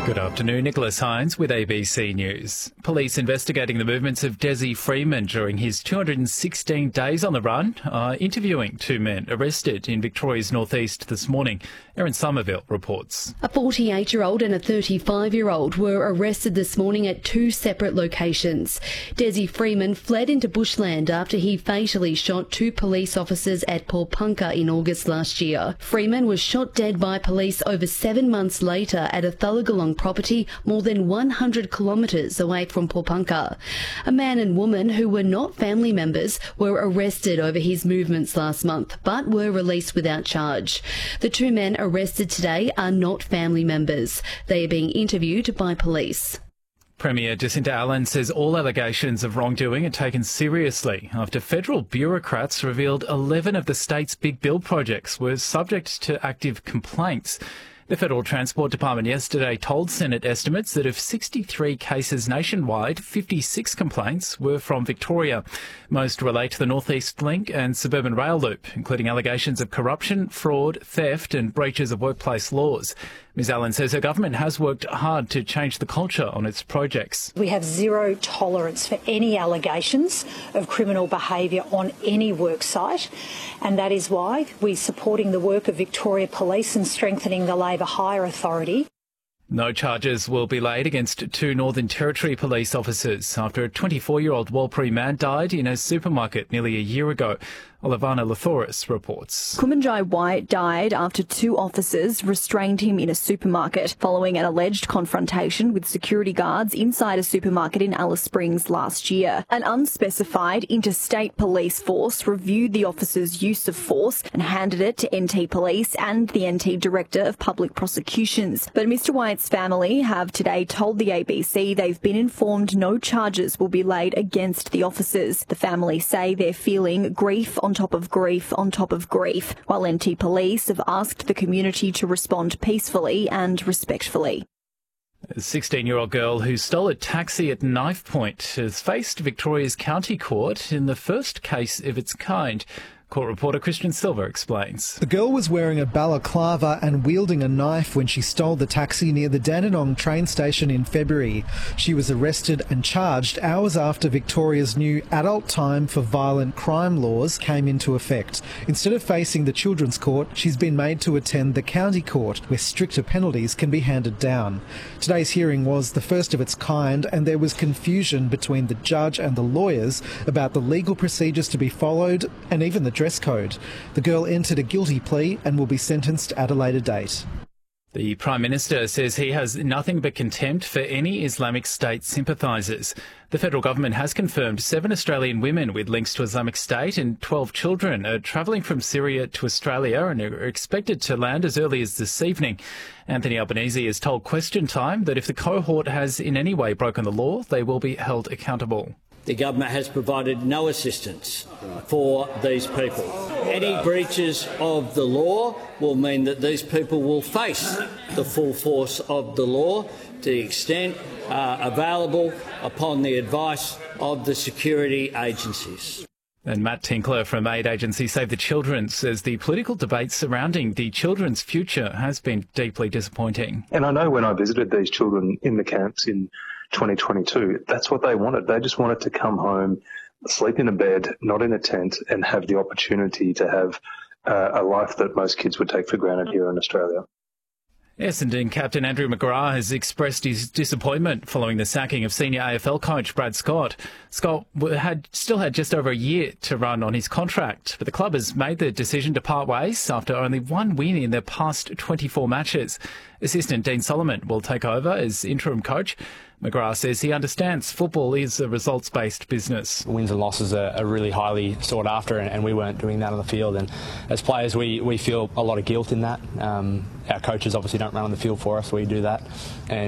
Good afternoon, Nicholas Hines with ABC News. Police investigating the movements of Desi Freeman during his 216 days on the run are interviewing two men arrested in Victoria's northeast this morning. Erin Somerville reports. A 48-year-old and a 35-year-old were arrested this morning at two separate locations. Desi Freeman fled into bushland after he fatally shot two police officers at Paulpunka in August last year. Freeman was shot dead by police over 7 months later at a Thullagalong property more than 100 kilometres away from Paulpunka. A man and woman who were not family members were arrested over his movements last month, but were released without charge. The two men arrested today are not family members. They are being interviewed by police. Premier Jacinta Allan says all allegations of wrongdoing are taken seriously after federal bureaucrats revealed 11 of the state's big bill projects were subject to active complaints. The Federal Transport Department yesterday told Senate estimates that of 63 cases nationwide, 56 complaints were from Victoria. Most relate to the North East Link and Suburban Rail Loop, including allegations of corruption, fraud, theft and breaches of workplace laws. Ms Allan says her government has worked hard to change the culture on its projects. We have zero tolerance for any allegations of criminal behaviour on any work site, and that is why we're supporting the work of Victoria Police and strengthening the Labour Hire Authority. No charges will be laid against two Northern Territory police officers after a 24-year-old Warlpiri man died in a supermarket nearly a year ago. Olivana Lathoris reports. Kumanjai White died after two officers restrained him in a supermarket following an alleged confrontation with security guards inside a supermarket in Alice Springs last year. An unspecified interstate police force reviewed the officers' use of force and handed it to NT Police and the NT Director of Public Prosecutions. But Mr White's family have today told the ABC they've been informed no charges will be laid against the officers. The family say they're feeling grief on top of grief on top of grief, while NT Police have asked the community to respond peacefully and respectfully. A 16-year-old girl who stole a taxi at knife point has faced Victoria's County Court in the first case of its kind. Court reporter Christian Silver explains. The girl was wearing a balaclava and wielding a knife when she stole the taxi near the Dandenong train station in February. She was arrested and charged hours after Victoria's new adult time for violent crime laws came into effect. Instead of facing the Children's Court, she's been made to attend the County Court, where stricter penalties can be handed down. Today's hearing was the first of its kind, and there was confusion between the judge and the lawyers about the legal procedures to be followed and even the dress code. The girl entered a guilty plea and will be sentenced at a later date. The Prime Minister says he has nothing but contempt for any Islamic State sympathisers. The federal government has confirmed 7 Australian women with links to Islamic State and 12 children are travelling from Syria to Australia and are expected to land as early as this evening. Anthony Albanese has told Question Time that if the cohort has in any way broken the law, they will be held accountable. The government has provided no assistance for these people. Any breaches of the law will mean that these people will face the full force of the law to the extent available upon the advice of the security agencies. And Matt Tinkler from aid agency Save the Children says the political debate surrounding the children's future has been deeply disappointing. And I know when I visited these children in the camps in 2022, that's what they wanted. They just wanted to come home, sleep in a bed, not in a tent, and have the opportunity to have a life that most kids would take for granted here in Australia. Essendon captain Andrew McGrath has expressed his disappointment following the sacking of senior AFL coach Brad Scott. Scott still had just over a year to run on his contract, but the club has made the decision to part ways after only one win in their past 24 matches. Assistant Dean Solomon will take over as interim coach. McGrath says he understands football is a results-based business. Wins and losses are really highly sought after, and we weren't doing that on the field. And as players, we feel a lot of guilt in that. Our coaches obviously don't run on the field for us, we do that. And